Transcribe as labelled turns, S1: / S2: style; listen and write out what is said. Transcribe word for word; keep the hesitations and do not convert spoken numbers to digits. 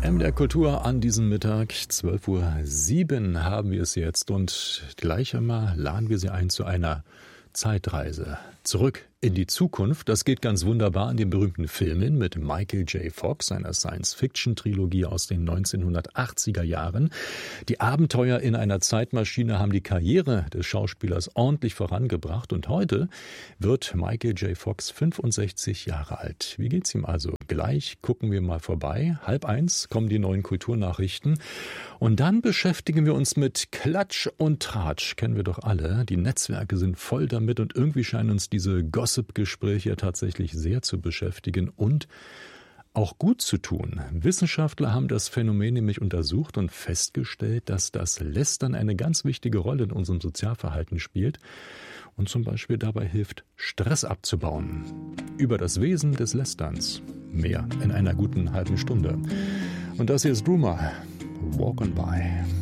S1: M D R Kultur an diesem Mittag, zwölf Uhr sieben haben wir es jetzt und gleich einmal laden wir Sie ein zu einer Zeitreise zurück in die Zukunft. Das geht ganz wunderbar an den berühmten Filmen mit Michael J. Fox, einer Science-Fiction-Trilogie aus den neunzehnhundertachtziger Jahren. Die Abenteuer in einer Zeitmaschine haben die Karriere des Schauspielers ordentlich vorangebracht und heute wird Michael J. Fox fünfundsechzig Jahre alt. Wie geht's ihm also? Gleich gucken wir mal vorbei. Halb eins kommen die neuen Kulturnachrichten und dann beschäftigen wir uns mit Klatsch und Tratsch. Kennen wir doch alle. Die Netzwerke sind voll damit und irgendwie scheinen uns diese Gossip-Gespräche tatsächlich sehr zu beschäftigen und auch gut zu tun. Wissenschaftler haben das Phänomen nämlich untersucht und festgestellt, dass das Lästern eine ganz wichtige Rolle in unserem Sozialverhalten spielt und zum Beispiel dabei hilft, Stress abzubauen. Über das Wesen des Lästerns mehr in einer guten halben Stunde. Und das hier ist Rumor, Walk on By.